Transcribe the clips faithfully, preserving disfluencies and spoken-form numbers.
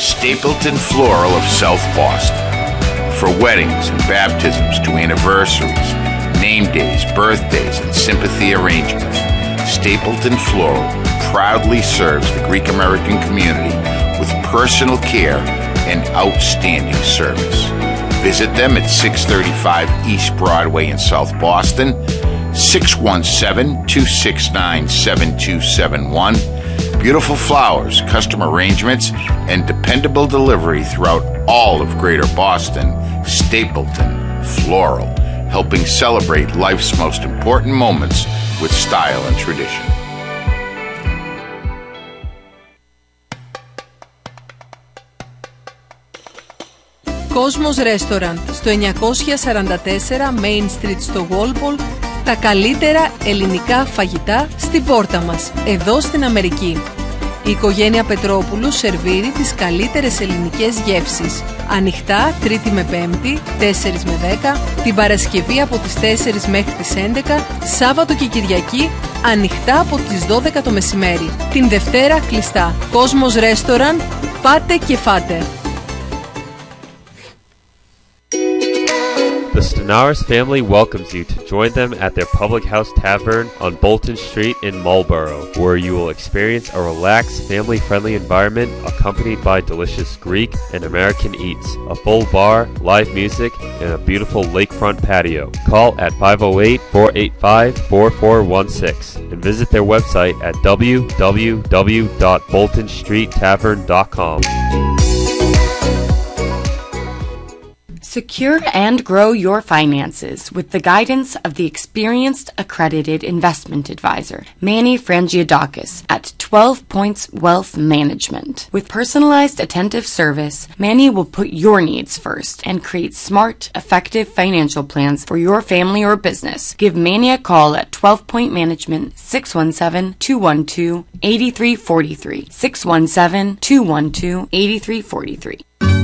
Stapleton Floral of South Boston. For weddings and baptisms to anniversaries, name days, birthdays, and sympathy arrangements, Stapleton Floral proudly serves the Greek American community with personal care and outstanding service. Visit them at six thirty-five East Broadway in South Boston, six one seven, two six nine, seven two seven one. Beautiful flowers, custom arrangements, and dependable delivery throughout all of Greater Boston. Stapleton Floral, helping celebrate life's most important moments with style and tradition. Κόσμος Restaurant στο εννιακόσια σαράντα τέσσερα Main Street στο Walpole. Τα καλύτερα ελληνικά φαγητά στην πόρτα μας, εδώ στην Αμερική. Η οικογένεια Πετρόπουλου σερβίρει τις καλύτερες ελληνικές γεύσεις. Ανοιχτά Τρίτη με Πέμπτη, τέσσερις με δέκα, την Παρασκευή από τις τέσσερις μέχρι τις έντεκα, Σάββατο και Κυριακή ανοιχτά από τις δώδεκα το μεσημέρι. Την Δευτέρα κλειστά. Κόσμος Restaurant, πάτε και φάτε. The Stenaris family welcomes you to join them at their Public House Tavern on Bolton Street in Marlborough, where you will experience a relaxed, family-friendly environment accompanied by delicious Greek and American eats, a full bar, live music, and a beautiful lakefront patio. Call at five oh eight, four eight five, four four one six and visit their website at w w w dot bolton street tavern dot com. Secure and grow your finances with the guidance of the experienced accredited investment advisor, Manny Frangiadakis at twelve Points Wealth Management. With personalized attentive service, Manny will put your needs first and create smart, effective financial plans for your family or business. Give Manny a call at twelve Point Management, six one seven, two one two, eight three four three, six one seven, two one two, eight three four three.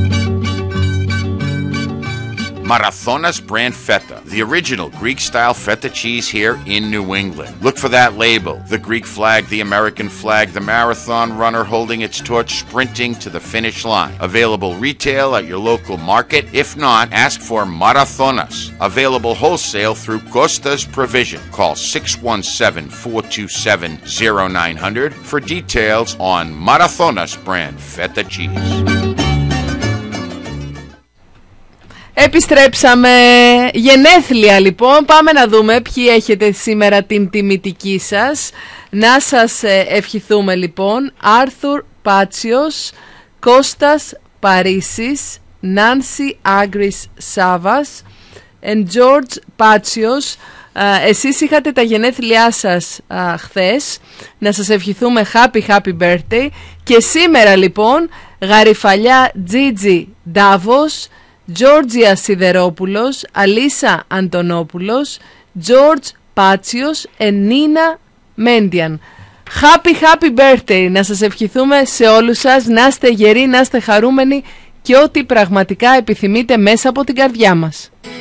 Marathonas brand feta, the original Greek-style feta cheese here in New England. Look for that label, the Greek flag, the American flag, the marathon runner holding its torch sprinting to the finish line. Available retail at your local market. If not, ask for Marathonas. Available wholesale through Costa's Provision. Call six one seven, four two seven, zero nine zero zero for details on Marathonas brand feta cheese. Επιστρέψαμε. Γενέθλια λοιπόν. Πάμε να δούμε ποιοι έχετε σήμερα την τιμητική σας. Να σας ευχηθούμε λοιπόν. Άρθουρ Πάτσιος, Κώστας Παρίσης, Νάνσι Άγκρις Σάβας and George Πάτσιος. Εσείς είχατε τα γενέθλιά σας α, χθες. Να σας ευχηθούμε happy happy birthday. Και σήμερα λοιπόν Γαριφαλιά Τζίτζι Ντάβος, Τζόρτζια Σιδερόπουλος, Αλίσα Αντωνόπουλος, George Πάτσιος and Νίνα Μέντιαν. Happy happy birthday. Να σας ευχηθούμε σε όλους σας. Να είστε γεροί, να είστε χαρούμενοι και ό,τι πραγματικά επιθυμείτε μέσα από την καρδιά μας.